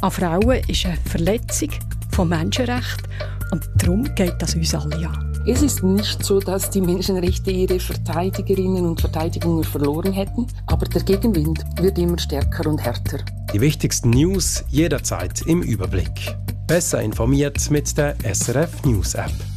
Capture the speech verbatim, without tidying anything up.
an Frauen ist eine Verletzung von Menschenrechten und darum geht das uns alle an. Es ist nicht so, dass die Menschenrechte ihre Verteidigerinnen und Verteidigungen verloren hätten, aber der Gegenwind wird immer stärker und härter. Die wichtigsten News jederzeit im Überblick. Besser informiert mit der S R F News App.